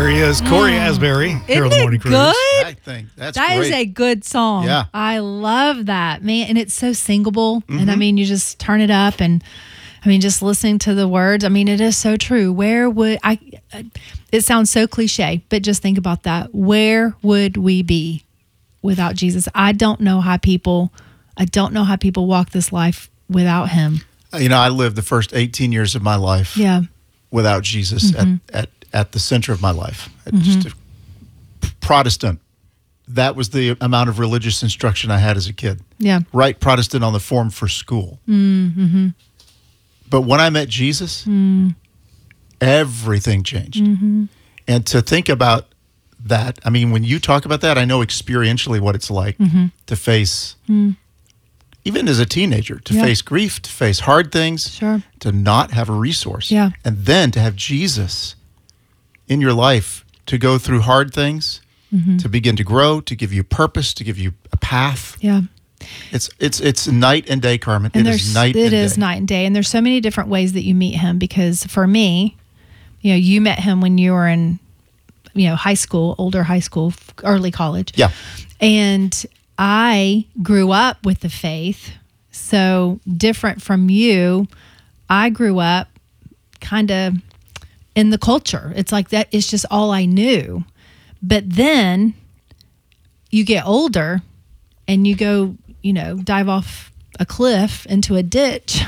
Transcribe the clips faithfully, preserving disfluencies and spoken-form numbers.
There he is, Corey Asbury, here on the Morning Cruise. Good? I think that's That great. is a good song. Yeah. I love that, man. And it's so singable. Mm-hmm. And I mean, you just turn it up and I mean, just listening to the words. I mean, it is so true. Where would I, it sounds so cliche, but just think about that. Where would we be without Jesus? I don't know how people, I don't know how people walk this life without him. You know, I lived the first eighteen years of my life Yeah. without Jesus Mm-hmm. at, at, at the center of my life. Just a Protestant. That was the amount of religious instruction I had as a kid. Yeah. Write Protestant on the form for school. Mm-hmm. But when I met Jesus, mm. everything changed. Mm-hmm. And to think about that, I mean, when you talk about that, I know experientially what it's like mm-hmm. to face, mm. even as a teenager, to yeah. face grief, to face hard things, Sure. to not have a resource. Yeah. And then to have Jesus in your life to go through hard things, mm-hmm. to begin to grow, to give you purpose, to give you a path. Yeah. It's it's it's night and day, Carmen. And it is night it and is day. night and day. And there's so many different ways that you meet him, because for me, you know, you met him when you were in, you know, high school, older high school, early college. Yeah. And I grew up with the faith. So different from you, I grew up kind of in the culture. It's like that. It's just all I knew. But then you get older and you go, you know, dive off a cliff into a ditch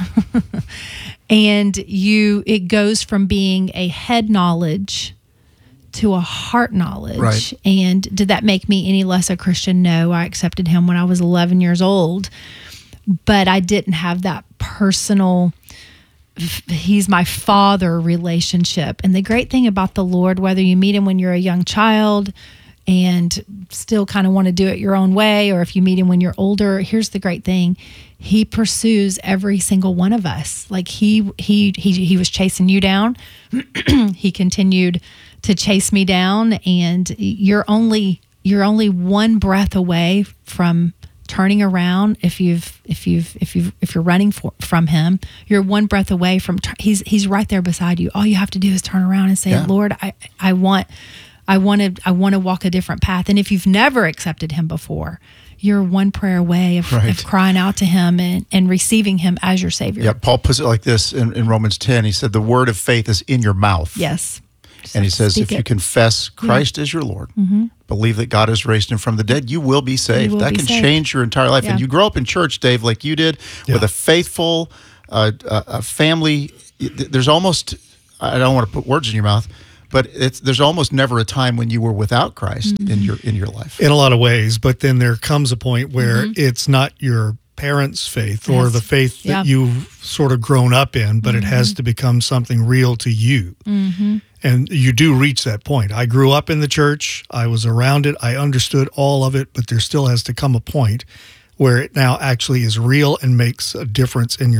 and you, it goes from being a head knowledge to a heart knowledge. Right. And did that make me any less a Christian? No, I accepted him when I was eleven years old, but I didn't have that personal, he's my father relationship. And the great thing about the Lord, whether you meet him when you're a young child and still kind of want to do it your own way, or if you meet him when you're older, here's the great thing. He pursues every single one of us. Like he he he he was chasing you down. He continued to chase me down, and you're only you're only one breath away from turning around. If you've if you've if you if you're running for, from him, you're one breath away from he's he's right there beside you. All you have to do is turn around and say, Yeah. Lord, I I want I want to I want to walk a different path. And if you've never accepted him before, you're one prayer away of, Right. of crying out to him and, and receiving him as your Savior. Yeah, Paul puts it like this in, in Romans ten. He said, the word of faith is in your mouth. Yes. And he says, Speak if you it. confess Christ as your Lord, Mm-hmm. believe that God has raised him from the dead, you will be saved. will that be can saved. change your entire life. Yeah. And you grow up in church, Dave, like you did, Yeah. with a faithful uh, uh, a family. There's almost, I don't want to put words in your mouth, but it's, there's almost never a time when you were without Christ Mm-hmm. in your in your life. In a lot of ways, but then there comes a point where Mm-hmm. it's not your parents' faith or Yes. the faith that Yeah. you've sort of grown up in, but it has to become something real to you. Mm-hmm. And you do reach that point. I grew up in the church. I was around it. I understood all of it, but there still has to come a point where it now actually is real and makes a difference in your